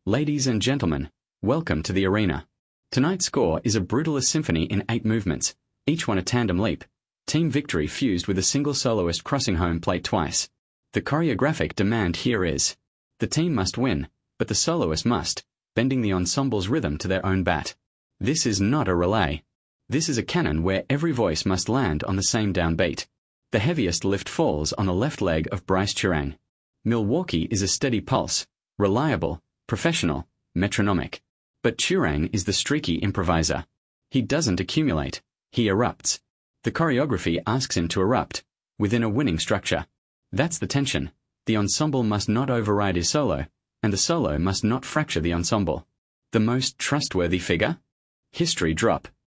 Ladies and gentlemen, welcome to the arena. Tonight's score is a brutalist symphony in 8 movements, each one a tandem leap. Team victory fused with a single soloist crossing home plate twice. The choreographic demand here is: the team must win, but the soloist must, bending the ensemble's rhythm to their own bat. This is not a relay. This is a canon where every voice must land on the same downbeat. The heaviest lift falls on the left leg of Brice Turang. Milwaukee is a steady pulse, reliable, professional, metronomic. But Turang is the streaky improviser. He doesn't accumulate, he erupts. The choreography asks him to erupt, within a winning structure. That's the tension. The ensemble must not override his solo, and the solo must not fracture the ensemble. The most trustworthy figure? History drop.